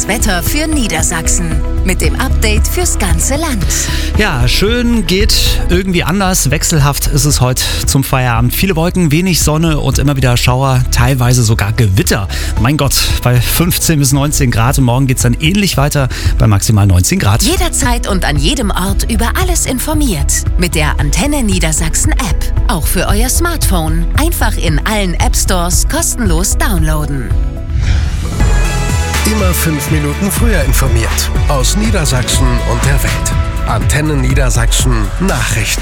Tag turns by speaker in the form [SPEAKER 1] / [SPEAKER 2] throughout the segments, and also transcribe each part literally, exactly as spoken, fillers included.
[SPEAKER 1] Wetter für Niedersachsen mit dem Update fürs ganze Land.
[SPEAKER 2] Ja, schön geht irgendwie anders. Wechselhaft ist es heute zum Feierabend. Viele Wolken, wenig Sonne und immer wieder Schauer, teilweise sogar Gewitter. Mein Gott, bei fünfzehn bis neunzehn Grad und morgen geht es dann ähnlich weiter bei maximal neunzehn Grad.
[SPEAKER 1] Jederzeit und an jedem Ort über alles informiert. Mit der Antenne Niedersachsen App. Auch für euer Smartphone. Einfach in allen App Stores kostenlos downloaden.
[SPEAKER 3] Immer fünf Minuten früher informiert. Aus Niedersachsen und der Welt. Antenne Niedersachsen Nachrichten.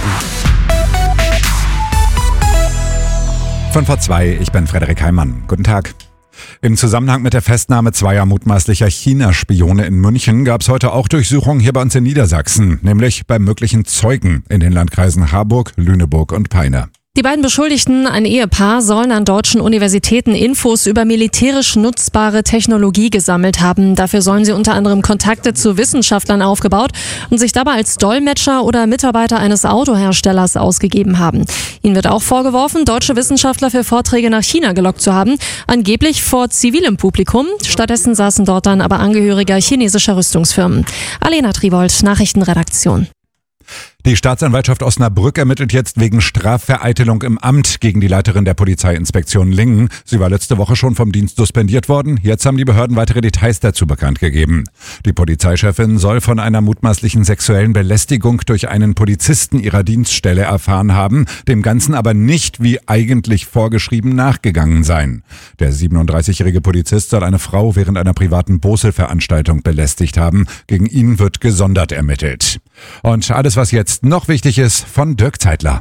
[SPEAKER 4] fünf vor zwei, ich bin Frederik Heimann. Guten Tag. Im Zusammenhang mit der Festnahme zweier mutmaßlicher China-Spione in München gab es heute auch Durchsuchungen hier bei uns in Niedersachsen, nämlich bei möglichen Zeugen in den Landkreisen Harburg, Lüneburg und Peine.
[SPEAKER 5] Die beiden Beschuldigten, ein Ehepaar, sollen an deutschen Universitäten Infos über militärisch nutzbare Technologie gesammelt haben. Dafür sollen sie unter anderem Kontakte zu Wissenschaftlern aufgebaut und sich dabei als Dolmetscher oder Mitarbeiter eines Autoherstellers ausgegeben haben. Ihnen wird auch vorgeworfen, deutsche Wissenschaftler für Vorträge nach China gelockt zu haben, angeblich vor zivilem Publikum. Stattdessen saßen dort dann aber Angehörige chinesischer Rüstungsfirmen. Alena Tribold, Nachrichtenredaktion.
[SPEAKER 4] Die Staatsanwaltschaft Osnabrück ermittelt jetzt wegen Strafvereitelung im Amt gegen die Leiterin der Polizeiinspektion Lingen. Sie war letzte Woche schon vom Dienst suspendiert worden. Jetzt haben die Behörden weitere Details dazu bekannt gegeben. Die Polizeichefin soll von einer mutmaßlichen sexuellen Belästigung durch einen Polizisten ihrer Dienststelle erfahren haben, dem Ganzen aber nicht wie eigentlich vorgeschrieben nachgegangen sein. Der siebenunddreißigjährige Polizist soll eine Frau während einer privaten Boselveranstaltung belästigt haben. Gegen ihn wird gesondert ermittelt. Und alles, was jetzt noch wichtig ist, von Dirk Zeitler.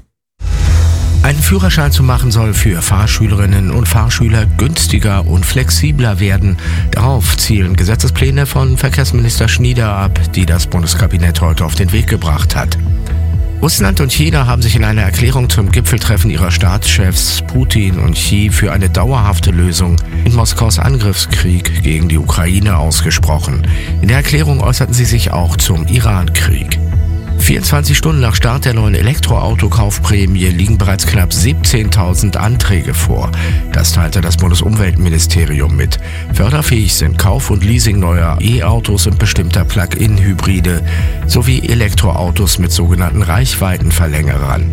[SPEAKER 6] Einen Führerschein zu machen soll für Fahrschülerinnen und Fahrschüler günstiger und flexibler werden. Darauf zielen Gesetzespläne von Verkehrsminister Schnieder ab, die das Bundeskabinett heute auf den Weg gebracht hat. Russland und China haben sich in einer Erklärung zum Gipfeltreffen ihrer Staatschefs Putin und Xi für eine dauerhafte Lösung in Moskaus Angriffskrieg gegen die Ukraine ausgesprochen. In der Erklärung äußerten sie sich auch zum Iran-Krieg. vierundzwanzig Stunden nach Start der neuen Elektroautokaufprämie liegen bereits knapp siebzehntausend Anträge vor. Das teilte das Bundesumweltministerium mit. Förderfähig sind Kauf und Leasing neuer E-Autos und bestimmter Plug-in-Hybride sowie Elektroautos mit sogenannten Reichweitenverlängerern.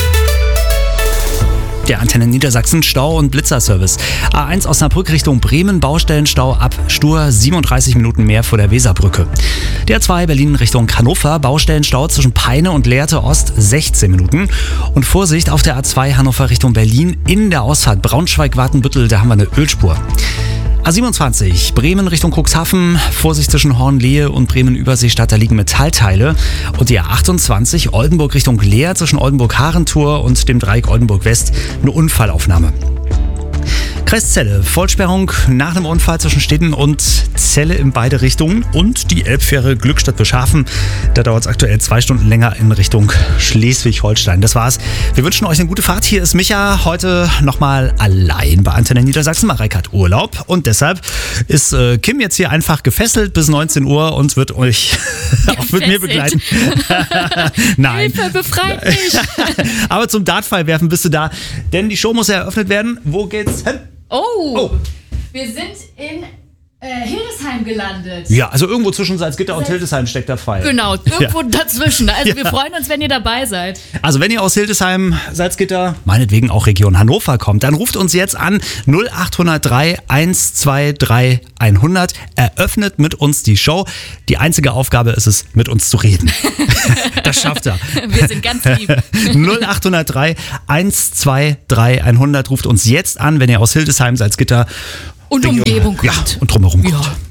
[SPEAKER 2] Der Antenne Niedersachsen Stau- und Blitzerservice. A eins Osnabrück Richtung Bremen, Baustellenstau ab Stur, siebenunddreißig Minuten mehr vor der Weserbrücke. Der A zwei Berlin Richtung Hannover, Baustellenstau zwischen Peine und Lehrte Ost, sechzehn Minuten. Und Vorsicht auf der A zwei Hannover Richtung Berlin in der Ausfahrt Braunschweig-Wartenbüttel, da haben wir eine Ölspur. A siebenundzwanzig Bremen Richtung Cuxhaven, Vorsicht zwischen Hornlehe und Bremen-Überseestadt, da liegen Metallteile. Und die A achtundzwanzig Oldenburg Richtung Leer zwischen Oldenburg-Harentor und dem Dreieck Oldenburg-West, eine Unfallaufnahme. Kreis Celle, Vollsperrung nach einem Unfall zwischen Städten und Celle in beide Richtungen und die Elbfähre Glückstadt-Beschafen. Da dauert es aktuell zwei Stunden länger in Richtung Schleswig-Holstein. Das war's. Wir wünschen euch eine gute Fahrt. Hier ist Micha heute nochmal allein bei Antenne Niedersachsen. Marek hat Urlaub und deshalb ist äh, Kim jetzt hier einfach gefesselt bis neunzehn Uhr und wird euch auch mit mir begleiten. Nein.
[SPEAKER 5] Hilfe, befreit mich!
[SPEAKER 2] Aber zum Dartpfeil werfen bist du da, denn die Show muss eröffnet werden. Wo geht's hin?
[SPEAKER 7] Oh,
[SPEAKER 2] Oh,
[SPEAKER 7] wir sind in äh, Hildesheim gelandet.
[SPEAKER 2] ja, also irgendwo zwischen Salzgitter und Hildesheim steckt der Pfeil.
[SPEAKER 7] Genau, irgendwo dazwischen. Also
[SPEAKER 2] Ja.
[SPEAKER 7] wir freuen uns, wenn ihr dabei seid.
[SPEAKER 2] Also wenn ihr aus Hildesheim, Salzgitter, meinetwegen auch Region Hannover kommt, dann ruft uns jetzt an null acht null drei eins zwei drei hundert. Eröffnet mit uns die Show. Die einzige Aufgabe ist es, mit uns zu reden. Das schafft er.
[SPEAKER 7] Wir sind ganz lieb.
[SPEAKER 2] null acht null drei eins zwei drei hundert ruft uns jetzt an, wenn ihr aus Hildesheim, Salzgitter
[SPEAKER 7] Und
[SPEAKER 2] Region-
[SPEAKER 7] Umgebung
[SPEAKER 2] ja,
[SPEAKER 7] kommt.
[SPEAKER 2] und drumherum
[SPEAKER 7] Ja.
[SPEAKER 2] kommt.